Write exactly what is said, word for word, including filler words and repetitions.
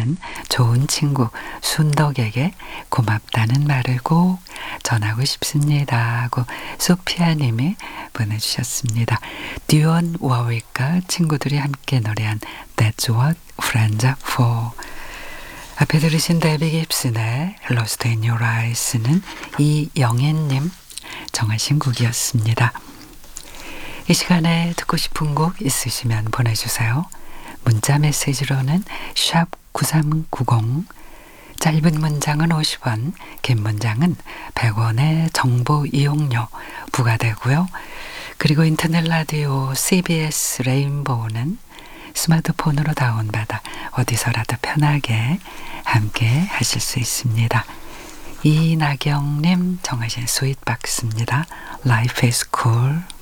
하는 좋은 친구 순덕에게 고맙다는 말을 꼭 전하고 싶습니다 하고 소피아님이 보내주셨습니다. 듀온 워윅과 친구들이 함께 노래한 That's what friends are for. 앞에 들으신 데비 깁슨의 Lost in Your Eyes는 이영애님 정하신 곡이었습니다. 이 시간에 듣고 싶은 곡 있으시면 보내주세요. 문자 메시지로는 샵 구삼구공, 짧은 문장은 오십 원, 긴 문장은 백 원의 정보 이용료 부과되고요. 그리고 인터넷 라디오 씨비에스 레인보우는 스마트폰으로 다운받아 어디서라도 편하게 함께 하실 수 있습니다. 이나경님 정하신 스윗박스입니다. Life is cool.